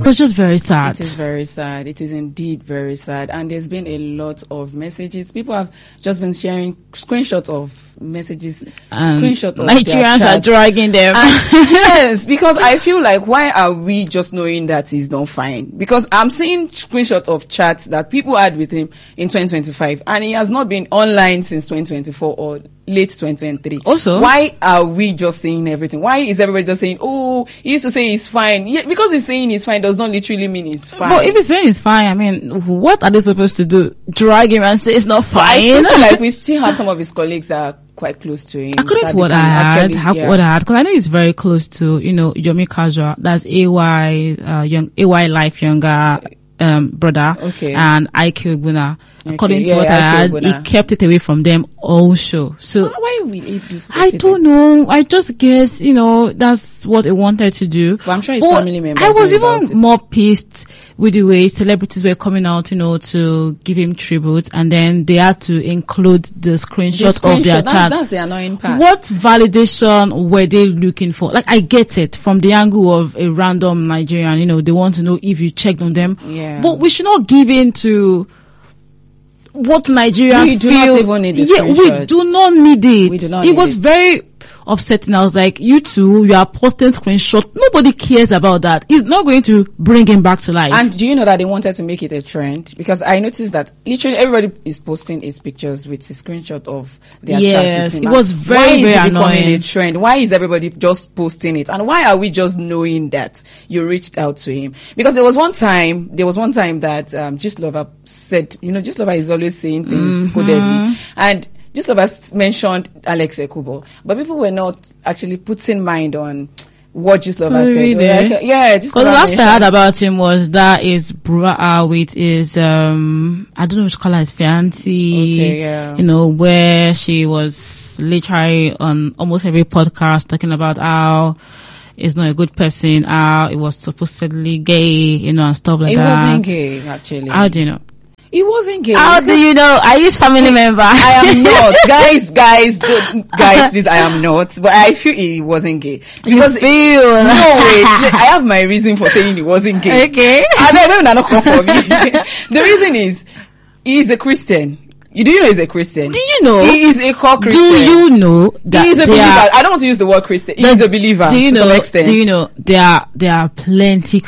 was just very sad. It is very sad. It is indeed very sad. And there's been a lot of messages. People have just been sharing screenshots of messages, screenshots of Nigerians are dragging them. Yes, because I feel like, why are we just knowing that he's not fine? Because I'm seeing screenshots of chats that people had with him in 2025, and he has not been online since 2024 or late 2023. Also, why are we just saying everything? Why is everybody just saying, oh, he used to say he's fine? Yeah, because he's saying he's fine does not literally mean he's fine. But if he's saying he's fine, I mean, what are they supposed to do? Drag him and say it's not fine? I still feel like we still have some of his colleagues that are quite close to him. According to what I had, because I know he's very close to, Yomi Kajwa, that's AY Life Younger brother, and IQ Ogbuna. According to what I had, he kept it away from them also. So why will he do so? I don't know. I just guess, that's what he wanted to do. But I'm sure his family members. I was even more pissed with the way celebrities were coming out, to give him tribute, and then they had to include the screenshot of their chat. That's the annoying part. What validation were they looking for? Like, I get it from the angle of a random Nigerian, they want to know if you checked on them. Yeah. But we should not give in to what Nigerians we do feel. Not even need the we do not need it. We do not it was very upsetting. I was like, you are posting screenshot. Nobody cares about that. It's not going to bring him back to life. And do you know that they wanted to make it a trend? Because I noticed that literally everybody is posting his pictures with a screenshot of their chat with him. It was very, very annoying. Why is it becoming a trend? Why is everybody just posting it? And why are we just knowing that you reached out to him? Because there was one time that Gist Lover said, Gist Lover is always saying things codedly. And Gist Lover mentioned Alex Ekubo, but people were not actually putting mind on what Gist Lover said. Really? Like, yeah, Gist Lover. Because last I heard about him was that his brother with his I don't know which color, his fiancée. Where she was literally on almost every podcast talking about how he's not a good person, how he was supposedly gay, and stuff like that. He wasn't gay, actually. How do you know? He wasn't gay. How do you know? Are you his family member? I am not. Guys, please, I am not. But I feel he wasn't gay. Because you feel? No, wait. I have my reason for saying he wasn't gay. Okay. I don't not come for me. The reason is, he's a Christian. Do you know he's a Christian? Do you know? He is a core Christian. Do you know that he is a believer? I don't want to use the word Christian. He is a believer to some extent. Do you know there are plenty